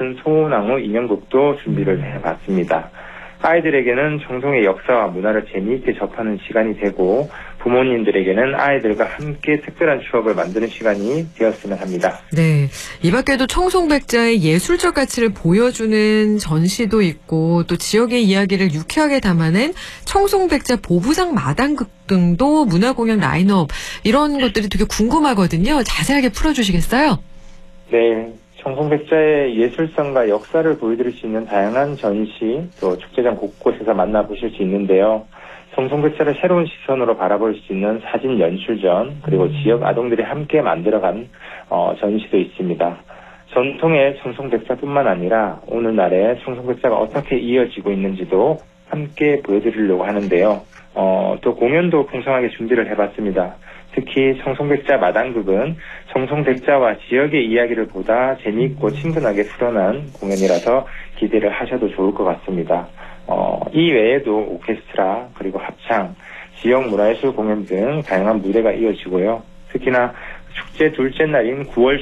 같은 소나무 인형극도 준비를 해봤습니다. 아이들에게는 청송의 역사와 문화를 재미있게 접하는 시간이 되고 부모님들에게는 아이들과 함께 특별한 추억을 만드는 시간이 되었으면 합니다. 네, 이 밖에도 청송백자의 예술적 가치를 보여주는 전시도 있고 또 지역의 이야기를 유쾌하게 담아낸 청송백자 보부상 마당극 등도 문화공연 라인업 이런 것들이 되게 궁금하거든요. 자세하게 풀어주시겠어요? 네. 청송백자의 예술성과 역사를 보여드릴 수 있는 다양한 전시, 또 축제장 곳곳에서 만나보실 수 있는데요. 청송백자를 새로운 시선으로 바라볼 수 있는 사진 연출전, 그리고 지역 아동들이 함께 만들어간 전시도 있습니다. 전통의 청송백자뿐만 아니라 오늘날의 청송백자가 어떻게 이어지고 있는지도 함께 보여드리려고 하는데요. 또 공연도 풍성하게 준비를 해봤습니다. 특히 청송백자 마당극은 청송백자와 지역의 이야기를 보다 재미있고 친근하게 풀어난 공연이라서 기대를 하셔도 좋을 것 같습니다. 이 외에도 오케스트라, 그리고 합창, 지역 문화예술 공연 등 다양한 무대가 이어지고요. 특히나 축제 둘째 날인 9월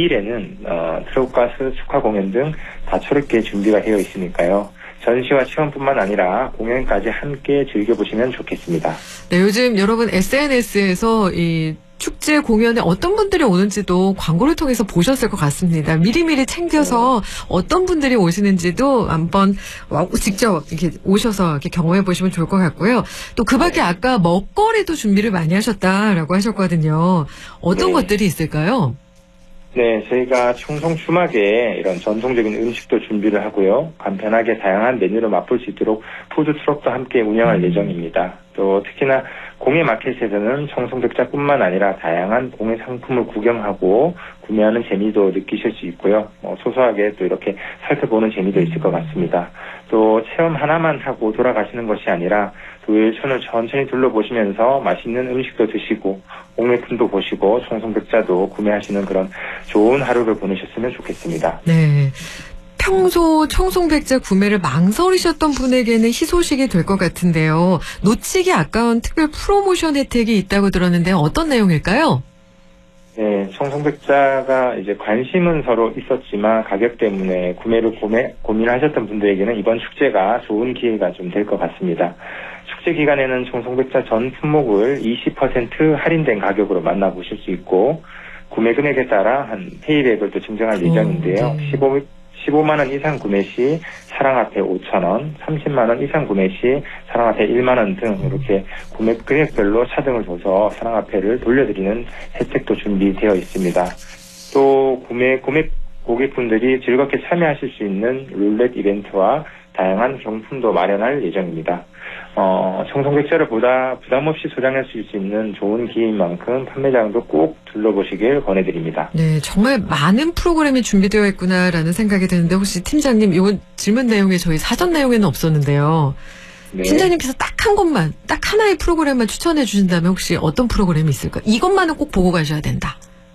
12일에는 트롯가수 축하 공연 등 다채롭게 준비가 되어 있으니까요. 전시와 체험뿐만 아니라 공연까지 함께 즐겨보시면 좋겠습니다. 네, 요즘 여러분 SNS에서 이 축제 공연에 어떤 분들이 오는지도 광고를 통해서 보셨을 것 같습니다. 미리미리 챙겨서 어떤 분들이 오시는지도 한번 직접 이렇게 오셔서 이렇게 경험해 보시면 좋을 것 같고요. 또 그 밖에 아까 먹거리도 준비를 많이 하셨다라고 하셨거든요. 어떤 것들이 있을까요? 네, 저희가 청송 추막에 이런 전통적인 음식도 준비를 하고요. 간편하게 다양한 메뉴를 맛볼 수 있도록 푸드트럭도 함께 운영할 예정입니다. 또 특히나 공예 마켓에서는 청송백자뿐만 아니라 다양한 공예 상품을 구경하고 구매하는 재미도 느끼실 수 있고요. 소소하게 또 이렇게 살펴보는 재미도 있을 것 같습니다. 또 체험 하나만 하고 돌아가시는 것이 아니라 도일촌을 천천히 둘러보시면서 맛있는 음식도 드시고 공예품도 보시고 청송백자도 구매하시는 그런 좋은 하루를 보내셨으면 좋겠습니다. 네. 평소 청송백자 구매를 망설이셨던 분에게는 희소식이 될 것 같은데요. 놓치기 아까운 특별 프로모션 혜택이 있다고 들었는데 어떤 내용일까요? 네, 청송백자가 이제 관심은 서로 있었지만 가격 때문에 구매를 고민하셨던 분들에게는 이번 축제가 좋은 기회가 좀 될 것 같습니다. 축제 기간에는 청송백자 전 품목을 20% 할인된 가격으로 만나보실 수 있고 구매 금액에 따라 한 페이백을 또 증정할 예정인데요. 15만 원 이상 구매 시 사랑화폐 5,000원, 30만 원 이상 구매 시 사랑화폐 1만 원 등 이렇게 구매 금액별로 차등을 둬서 사랑화폐를 돌려드리는 혜택도 준비되어 있습니다. 또 구매 고객분들이 즐겁게 참여하실 수 있는 룰렛 이벤트와 다양한 경품도 마련할 예정입니다. 청송백자를 보다 부담 없이 소장할 수 있는 좋은 기회인 만큼 판매장도 꼭 둘러보시길 권해드립니다. 네, 정말 많은 프로그램이 준비되어 있구나라는 생각이 드는데 혹시 팀장님, 이건 질문 내용에 저희 사전 내용에는 없었는데요. 네. 팀장님께서 딱 한 곳만, 딱 하나의 프로그램만 추천해 주신다면 혹시 어떤 프로그램이 있을까요? 이것만은 꼭 보고 가셔야 된다.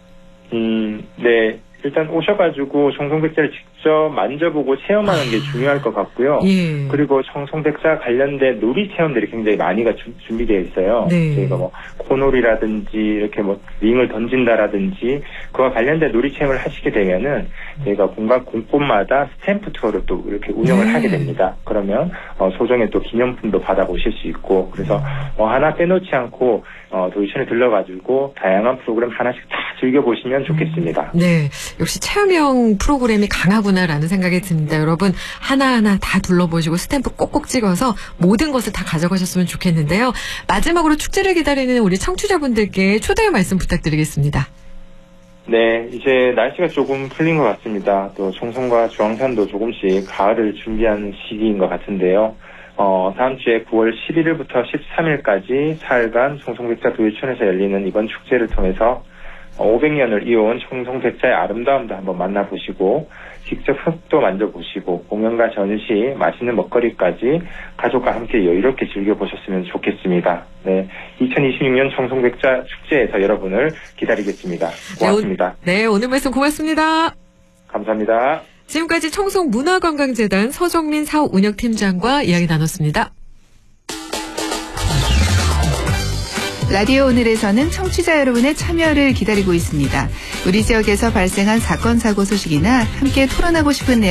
네. 일단 오셔가지고 청송백자를 직접 만져보고 체험하는 게 중요할 것 같고요. 예. 그리고 청송백자 관련된 놀이 체험들이 굉장히 많이가 준비되어 있어요. 네. 저희가 뭐 코놀이라든지 이렇게 뭐 링을 던진다라든지 그와 관련된 놀이 체험을 하시게 되면은 저희가 곳곳마다 스탬프 투어를 또 이렇게 운영을 하게 됩니다. 그러면 소정의 또 기념품도 받아보실 수 있고 그래서 하나 빼놓지 않고 도시촌에 들러가지고 다양한 프로그램 하나씩 다 즐겨보시면 좋겠습니다. 네. 역시 체험형 프로그램이 강하구나라는 생각이 듭니다. 여러분 하나하나 다 둘러보시고 스탬프 꼭꼭 찍어서 모든 것을 다 가져가셨으면 좋겠는데요. 마지막으로 축제를 기다리는 우리 청취자분들께 초대의 말씀 부탁드리겠습니다. 네, 이제 날씨가 조금 풀린 것 같습니다. 또 청송과 주황산도 조금씩 가을을 준비하는 시기인 것 같은데요. 다음 주에 9월 11일부터 13일까지 사흘간 청송백자 도일촌에서 열리는 이번 축제를 통해서 500년을 이어온 청송백자의 아름다움도 한번 만나보시고 직접 흙도 만져보시고 공연과 전시, 맛있는 먹거리까지 가족과 함께 여유롭게 즐겨보셨으면 좋겠습니다. 네, 2026년 청송백자 축제에서 여러분을 기다리겠습니다. 고맙습니다. 네, 오늘 말씀 고맙습니다. 감사합니다. 지금까지 청송문화관광재단 서정민 사업운영팀장과 이야기 나눴습니다. 라디오 오늘에서는 청취자 여러분의 참여를 기다리고 있습니다. 우리 지역에서 발생한 사건, 사고 소식이나 함께 토론하고 싶은 내용